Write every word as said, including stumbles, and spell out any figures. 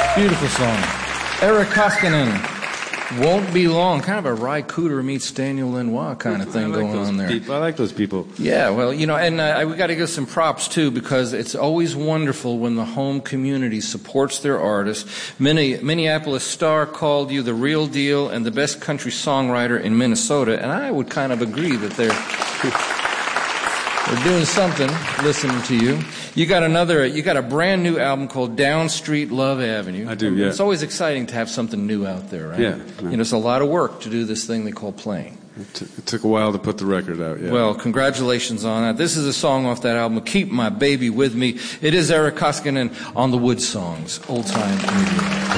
Beautiful song. Eric Koskinen. Won't Be Long. Kind of a Ry Cooder meets Daniel Lanois kind of thing I like going those on there. People. I like those people. Yeah, well, you know, and uh, we got to give some props, too, because it's always wonderful when the home community supports their artists. Minne- Minneapolis Star called you the real deal and the best country songwriter in Minnesota, and I would kind of agree that they're... They're doing something, listening to you. You got another, you got a brand new album called Down Street Love Avenue. I do, yeah. It's always exciting to have something new out there, right? Yeah. You know, it's a lot of work to do this thing they call playing. It, t- it took a while to put the record out, yeah. Well, congratulations on that. This is a song off that album, Keep My Baby With Me. It is Eric Koskinen on the Wood Songs, Old Time Radio.